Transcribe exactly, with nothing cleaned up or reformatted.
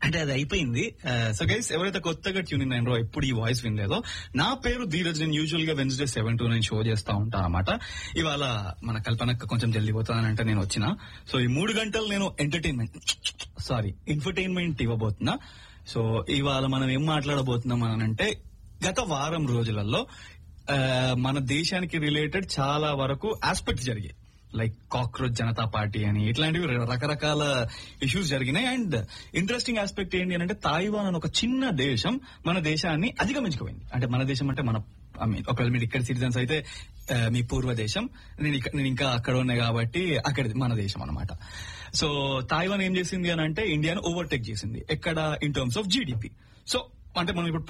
అంటే అది అయిపోయింది. సో గైస్, ఎవరైతే కొత్తగా ట్యూన్ ఇన్ అయినరో, ఎప్పుడు ఈ వాయిస్ వినలేదో, నా పేరు ధీరజ్. నేను యూజువల్ గా Wednesday seven to nine show చేస్తా ఉంటాను అనమాట. ఇవాళ మన కల్పనక్క కొంచెం జల్దీ పోతానంటే నేను వచ్చిన. సో ఈ మూడు గంటలు నేను ఎంటర్టైన్మెంట్ సారీ ఇన్ఫర్టైన్మెంట్ ఇవ్వబోతున్నా. సో ఇవాళ మనం ఏం మాట్లాడబోతున్నాం అని అంటే, గత వారం రోజులలో మన దేశానికి రిలేటెడ్ చాలా వరకు ఆస్పెక్ట్స్ జరిగాయి. లైక్ కాక్రోచ్ జనతా పార్టీ అని, ఇట్లాంటివి రకరకాల ఇష్యూస్ జరిగినాయి. అండ్ ఇంట్రెస్టింగ్ ఆస్పెక్ట్ ఏంటి అంటే, తాయివాన్ అని ఒక చిన్న దేశం మన దేశాన్ని అధిగమించుకుపోయింది. అంటే మన దేశం అంటే మన ఐ మీన్ ఒకవేళ మీరు ఇక్కడ సిటిజన్స్ అయితే మీ పూర్వ దేశం, నేను నేను ఇంకా అక్కడ ఉన్నాయి కాబట్టి అక్కడ మన దేశం అనమాట. సో తాయివాన్ ఏం చేసింది అని అంటే, ఇండియాను ఓవర్టేక్ చేసింది. ఎక్కడ? In terms of GDP. So అంటే మనం ఇప్పుడు